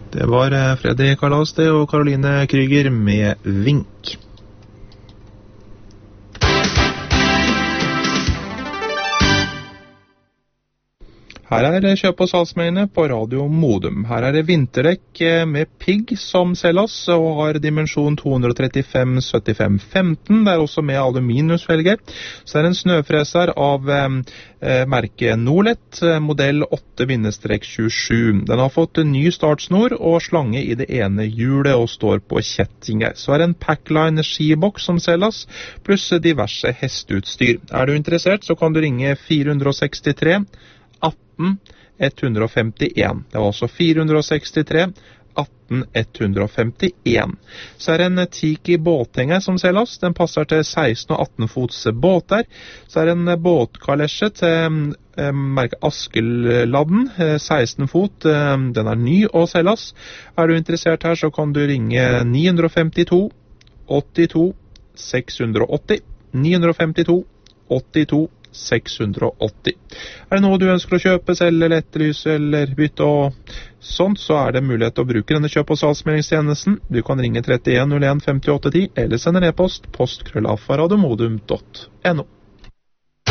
Det var Freddy Kalas det og Caroline Kryger med Vink. Her kjøp- og salgsmengene på Radio Modum. Her det vinterdekk med pigg som selges og har dimensjon 235-75-15. Det også med aluminiumsfelger. Så en snøfreser av merket Norlet, modell 8-27. Den har fått en ny startsnor og slange i det ene hjulet og står på kjettinger. Så en Packline skiboks som selges, pluss diverse hesteutstyr. Du interessert, så kan du ringe 463 18 151. Det var altså 463 18 151. Så en Tiki båthenger som selges. Den passer til 16 og 18 fots båter. Så en båtkalesje til merket Askeladden, 16 fot. Den ny å selges. Du interessert her, så kan du ringe 952 82 680. 952 82 680. Det noe du ønsker å kjøpe, selge, eller etterlyse, eller bytte og sånt, så det mulighet til å bruke denne kjøp- og salgsmeldingstjenesten. Du kan ringe 31 01 58 10, eller sende e-post, post@radiomodum.no.